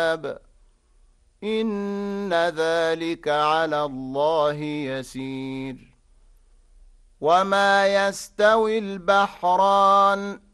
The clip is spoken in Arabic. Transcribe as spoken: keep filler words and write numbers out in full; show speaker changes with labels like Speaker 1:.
Speaker 1: إن ذلك على الله يسير. وما يستوي البحران